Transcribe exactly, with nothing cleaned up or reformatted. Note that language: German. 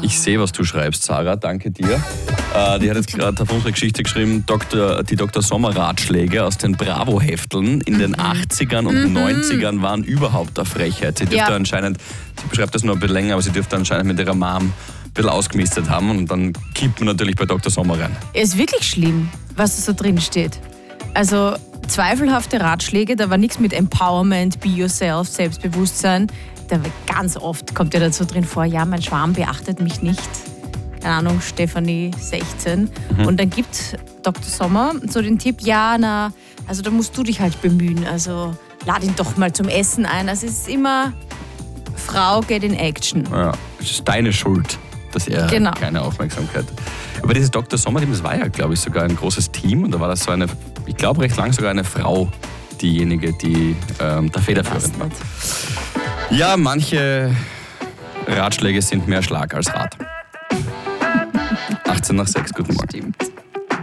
Ich sehe, was du schreibst, Sarah, danke dir. Äh, die hat jetzt gerade auf unsere Geschichte geschrieben, Doktor, die Doktor Sommer-Ratschläge aus den Bravo-Hefteln in den achtzigern und Mhm. neunzigern waren überhaupt eine Frechheit. Sie dürfte Ja. anscheinend, sie beschreibt das nur ein bisschen länger, aber sie dürfte anscheinend mit ihrer Mom ein bisschen ausgemistet haben und dann kippt man natürlich bei Doktor Sommer rein. Es ist wirklich schlimm, was da so drin steht. Also zweifelhafte Ratschläge, da war nichts mit Empowerment, Be Yourself, Selbstbewusstsein. Da ganz oft kommt ja dazu drin vor, ja, mein Schwarm beachtet mich nicht. Keine Ahnung, Stefanie sechzehn. Mhm. Und dann gibt Doktor Sommer so den Tipp, ja, na, also da musst du dich halt bemühen. Also lad ihn doch mal zum Essen ein. Also es ist immer Frau get in action. Ja, es ist deine Schuld, dass er Genau. keine Aufmerksamkeit. Aber dieses Doktor Sommer-Team, das war ja, glaube ich, sogar ein großes Team und da war das so eine, ich glaube recht lang sogar eine Frau, diejenige, die ähm, da federführend war. Ja, manche Ratschläge sind mehr Schlag als Rat. achtzehn nach sechs, guten Morgen. Stimmt.